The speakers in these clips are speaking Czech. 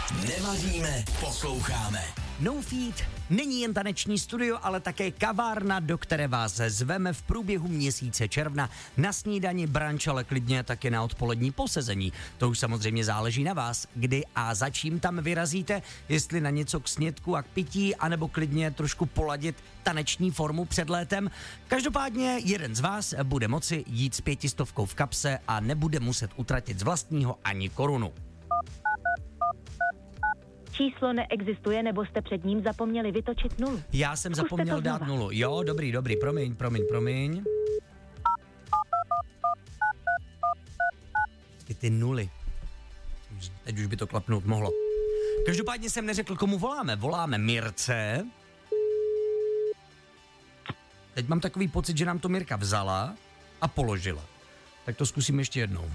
Nevaříme, posloucháme. No Feed není jen taneční studio, ale také kavárna, do které vás zveme v průběhu měsíce června na snídani, brunch, ale klidně taky na odpolední posezení. To už samozřejmě záleží na vás, kdy a za čím tam vyrazíte, jestli na něco k snědku a k pití, anebo klidně trošku poladit taneční formu před létem. Každopádně jeden z vás bude moci jít s 500 v kapse a nebude muset utratit z vlastního ani korunu. Číslo neexistuje, nebo jste před ním zapomněli vytočit nulu. Já jsem zapomněl dát nulu. Jo, dobrý, promiň. Ty nuly. Teď už by to klapnout mohlo. Každopádně jsem neřekl, komu voláme. Voláme Mirce. Teď mám takový pocit, že nám to Mirka vzala a položila. Tak to zkusím ještě jednou.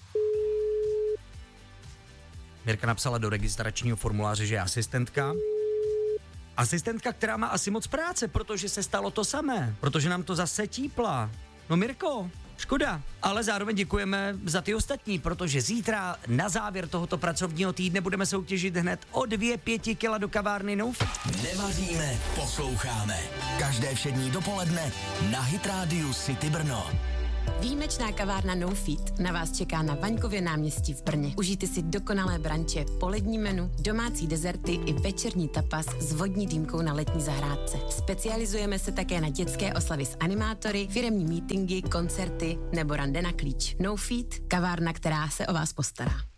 Mirka napsala do registračního formuláře, že je asistentka. Asistentka, která má asi moc práce, protože se stalo to samé. Protože nám to zase típla. No Mirko, škoda. Ale zároveň děkujeme za ty ostatní, protože zítra na závěr tohoto pracovního týdne budeme soutěžit hned o 2 5 kila do kavárny No Feed. Nevaříme, posloucháme. Každé všední dopoledne na Hit Radio City Brno. Výjimečná kavárna No Feed na vás čeká na Vaňkově náměstí v Brně. Užijte si dokonalé branče, polední menu, domácí dezerty i večerní tapas s vodní dýmkou na letní zahrádce. Specializujeme se také na dětské oslavy s animátory, firemní meetingy, koncerty nebo rande na klíč. No Feed, kavárna, která se o vás postará.